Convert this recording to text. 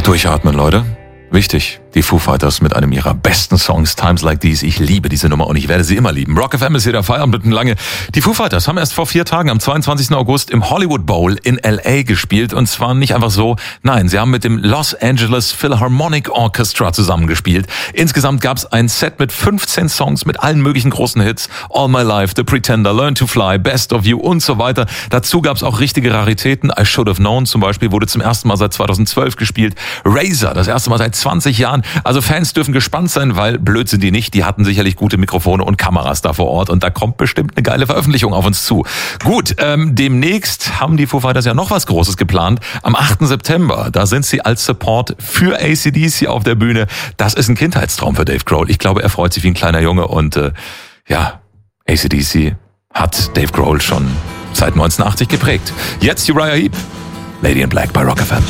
Einfach durchatmen, Leute. Wichtig, die Foo Fighters mit einem ihrer besten Songs, Times Like These. Ich liebe diese Nummer und ich werde sie immer lieben. Rock FM ist hier der Feierabend lange. Die Foo Fighters haben erst vor 4 Tagen, am 22. August, im Hollywood Bowl in L.A. gespielt. Und zwar nicht einfach so, nein, sie haben mit dem Los Angeles Philharmonic Orchestra zusammengespielt. Insgesamt gab es ein Set mit 15 Songs, mit allen möglichen großen Hits. All My Life, The Pretender, Learn to Fly, Best of You und so weiter. Dazu gab es auch richtige Raritäten. I Should Have Known zum Beispiel wurde zum ersten Mal seit 2012 gespielt. Razor, das erste Mal seit 20 Jahren. Also Fans dürfen gespannt sein, weil blöd sind die nicht. Die hatten sicherlich gute Mikrofone und Kameras da vor Ort und da kommt bestimmt eine geile Veröffentlichung auf uns zu. Gut, demnächst haben die Foo Fighters ja noch was Großes geplant. Am 8. September, da sind sie als Support für AC/DC auf der Bühne. Das ist ein Kindheitstraum für Dave Grohl. Ich glaube, er freut sich wie ein kleiner Junge und AC/DC hat Dave Grohl schon seit 1980 geprägt. Jetzt Uriah Heep, Lady in Black bei Rock FM.